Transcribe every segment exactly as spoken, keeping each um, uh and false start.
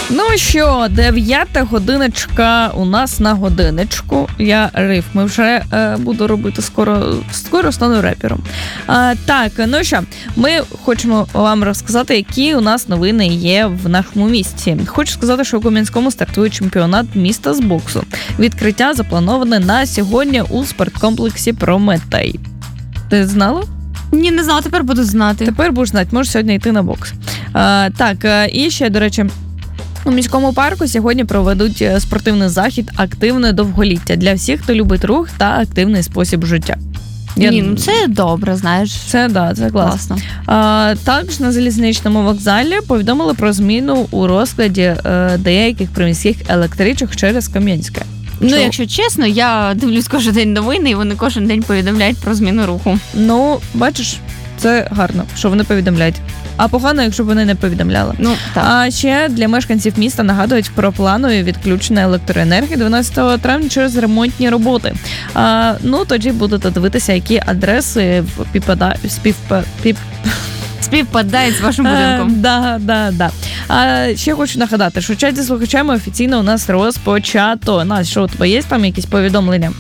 Ну що, дев'ята годиночка у нас на годиночку. Я рифми вже е, буду робити скоро, скоро стану репером. А, так, ну що, ми хочемо вам розказати, які у нас новини є в нашому місті. Хочу сказати, що у Кам'янському стартує чемпіонат міста з боксу. Відкриття заплановане на сьогодні у спорткомплексі Прометей. Ти знала? Ні, не знала, тепер буду знати. Тепер будеш знати, можеш сьогодні йти на бокс. А, так, і ще, до речі, у міському парку сьогодні проведуть спортивний захід «Активне довголіття» для всіх, хто любить рух та активний спосіб життя. Я... Ні, ну це добре, знаєш. Це, да, це класно. класно. А, також на залізничному вокзалі повідомили про зміну у розкладі е, деяких приміських електричок через Кам'янське. Ну, Що? Якщо чесно, я дивлюсь кожен день новини, і вони кожен день повідомляють про зміну руху. Ну, бачиш, це гарно, що вони повідомляють. А погано, якщо б вони не повідомляли. Ну, так. А ще для мешканців міста нагадують про планові відключення електроенергії дванадцятого травня через ремонтні роботи. А, ну, тоді будете дивитися, які адреси співпадають співпа... піп... співпадають з вашим будинком. А, да, да, да. А ще хочу нагадати, що в чаті з слухачами офіційно у нас розпочато. Настя, що у тебе є там якісь повідомлення?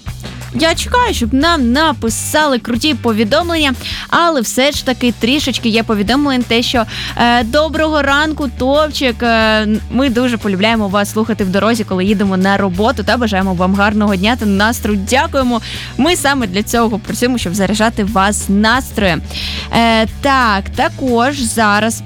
Я чекаю, щоб нам написали круті повідомлення, але все ж таки трішечки є повідомлень те, що е, доброго ранку, Топчик, е, ми дуже полюбляємо вас слухати в дорозі, коли їдемо на роботу, та бажаємо вам гарного дня та настрою. Дякуємо. Ми саме для цього працюємо, щоб заряджати вас настроєм. Е, так, також зараз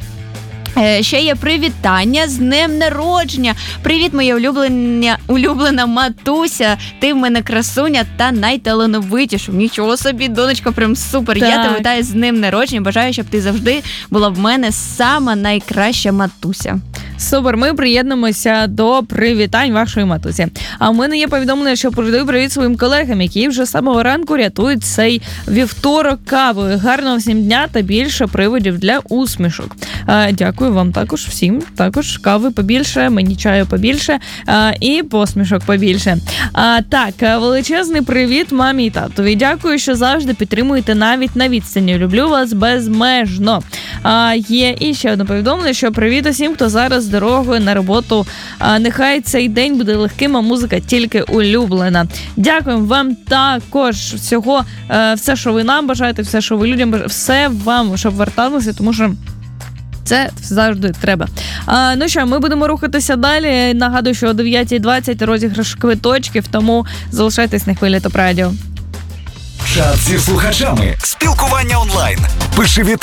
ще є привітання з днем народження. Привіт, моя улюблена, улюблена матуся. Ти в мене красуня та найталановитіша. Нічого собі, донечко, прям супер. Так. Я тебе вітаю з днем народження. Бажаю, щоб ти завжди була в мене сама найкраща матуся. Супер, ми приєднуємося до привітань вашої матусі. А в мене є повідомлення, що передаю привіт своїм колегам, які вже з самого ранку рятують цей вівторок кавою. Гарного всім дня та більше приводів для усмішок. А, дякую вам також всім. Також кави побільше, мені чаю побільше а, і посмішок побільше. А, так, величезний привіт мамі і татові. Дякую, що завжди підтримуєте навіть на відстані. Люблю вас безмежно. А, є і ще одне повідомлення, що привіт усім, хто зараз дорогою на роботу. А, нехай цей день буде легким, а музика тільки улюблена. Дякуємо вам також всього, е, все, що ви нам бажаєте, все, що ви людям бажаєте, все вам, щоб верталося, тому що це завжди треба. А, ну що, ми будемо рухатися далі. Нагадую, що о дев'ята двадцять розіграш квиточків, тому залишайтесь на хвилі Топ Радіо. Чат зі слухачами. Спілкування онлайн. Пиши вітання.